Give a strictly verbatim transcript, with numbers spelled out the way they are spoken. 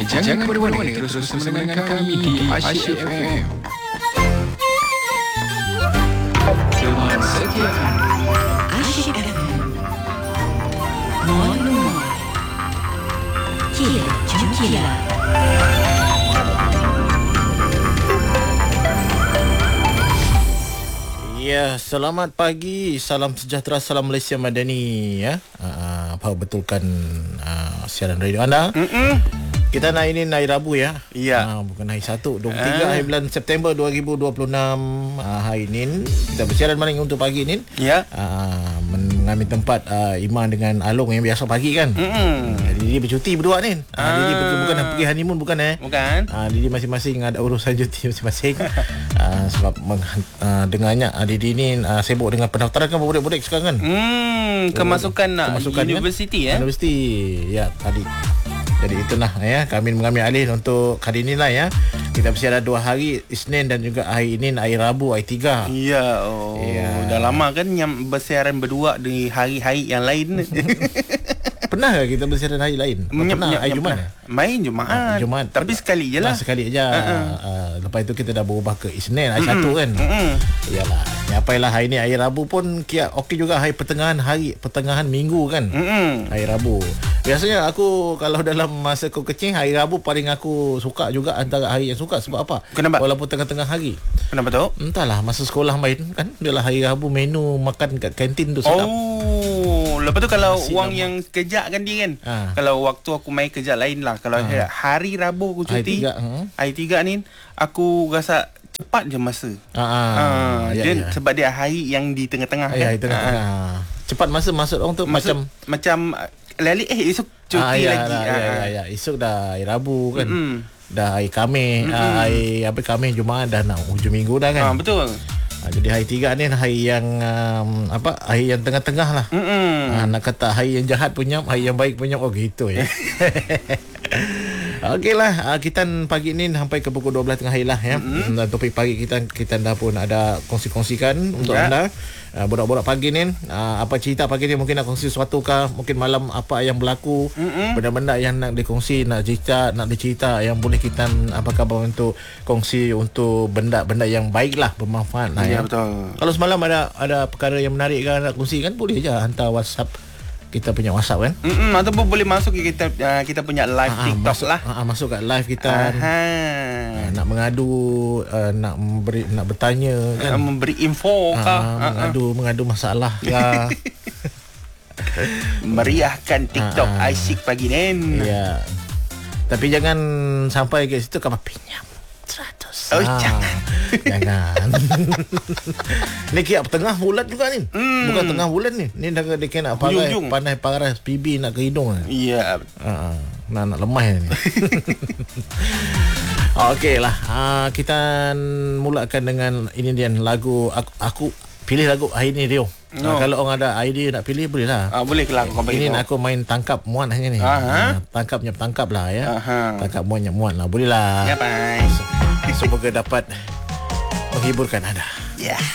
Jangan ke mana-mana, terus bersama dengan kami di Asyik F M. Teman setia Asyik F M. Mohon nombor. Kira Jumkira. Ya, selamat pagi, salam sejahtera, salam Malaysia Madani ya. Uh, apa betulkan uh, siaran radio anda? Mm-mm. Kita nak ini hari Rabu ya. Ya. Uh, bukan hari Sabtu. dua puluh tiga hari bulan September dua ribu dua puluh enam uh, hari ini. Kita bersiaran malam untuk pagi ini. Ya. Uh, mengambil tempat uh, Iman dengan Along yang biasa pagi kan. Mm-mm. Uh, Didi bercuti berdua ni. Uh, ah. Didi pergi, bukan pergi honeymoon bukan eh? Bukan. Uh, Didi masing-masing ada urusan cuti masing-masing. uh, sebab meng, uh, dengarnya uh, Didi ni uh, sibuk dengan pendaftaran kan budak-budak sekarang kan. Hmm, kemasukan nak kemasukan universiti kan? ya. Universiti. Ya, tadi. Jadi itulah ya, kami mengambil alih untuk kali inilah ya. Kita bersiaran dua hari, Isnin dan juga hari ini hari Rabu, hari tiga. Ya, oh. Ya. Dah lama kan yang bersiaran berdua di hari-hari yang lain. Pernah ke kita bersiaran hari lain? Menyep, pernah, menyep, hari Jumaat. Main Jumaat. Jumaat. Tapi sekali je lah. Nah, sekali aja. Uh-uh. Uh, lepas itu kita dah berubah ke Isnin, hari Mm-mm. satu kan. Mm-mm. Iyalah. Ya apalah, hari ni hari Rabu pun kia okey juga, hari pertengahan hari, pertengahan minggu kan. Mm-mm. Hari Rabu. Biasanya aku kalau dalam masa aku kecil, hari Rabu paling aku suka juga antara hari yang suka. Sebab apa? Kenapa? Walaupun tengah-tengah hari. Kenapa tu? Entahlah, masa sekolah main kan, adalah hari Rabu menu makan kat kantin tu sedap. Oh, lepas tu kalau Nasi wang lemak. yang kejap kan dia kan. Ha. Kalau waktu aku main kerja lain lah. Kalau Ha. hari Rabu aku Hari cuti. tiga, hmm. Hari tiga ni aku rasa cepat je masa. Ah, ah, Ha, ya, dia, ya. sebab dia hari yang di tengah-tengah Ya, kan. hari tengah-tengah. Cepat masa masuk orang tu Macam macam macam lali eh esok cuti ah, ya, lagi. dah, ya, Ah, ya, ya. Esok dah hari Rabu kan. Mm-mm. Dah hari Khamis, Mm-mm. ah, hari apa Khamis Jumaat dah nak hujung minggu dah kan. Ah, betul. Ah, jadi hari tiga ni hari yang um, apa hari yang tengah-tengah lah. Mm-mm. Ah, nak kata hari yang jahat punya, hari yang baik punya, oh gitu ya. Okeylah, uh, kita pagi ni sampai ke pukul dua belas tengah hari lah ya. Mm-hmm. Dan topik pagi kita kita dah pun ada kongsi-kongsikan untuk Ya. anda. Uh, borak-borak pagi ni, uh, apa cerita pagi ni, mungkin nak kongsi sesuatu kah, mungkin malam apa yang berlaku, Mm-mm. benda-benda yang nak dikongsi, nak cerita, nak dicerita yang boleh kita apa khabar untuk kongsi untuk benda-benda yang baik lah, bermanfaat lah Ya, ya. betul. Kalau semalam ada ada perkara yang menarik kan nak kongsi kan, boleh je hantar WhatsApp, kita punya WhatsApp kan. Mm-mm, ataupun boleh masuk ke kita uh, kita punya live Ah, TikTok masuk, lah. ah, masuk kat live kita. Aha. Ah, nak mengadu, uh, nak memberi, nak bertanya kan. Uh, memberi info Ah, kah? mengadu, mengadu masalah kah. Meriahkan TikTok Ah, ah. Asyik pagi ni. Ya. Tapi jangan sampai ke situ kau pinjam seratus. Oh, jangan. Jangan. Ni kira tengah bulan juga ni. Hmm. Bukan tengah bulan ni. Ni dah dia nak pakai Hujung-hujung. pandai paras P B nak ke hidung. Ya. Ha, nak nak lemah ni. Okeylah. Ha, kita mulakan dengan ini dia lagu aku, aku pilih lagu hari ni Rio. No. Ha, kalau orang ada idea nak pilih boleh lah. Ah, boleh ke lah kau bagi Ini tahu? aku main tangkap muat hari ni. Aha. Ha, tangkapnya tangkap lah ya. Aha. Tangkap muatnya muat lah. Boleh lah. Ya, bye. Semoga dapat menghiburkan anda. Ya.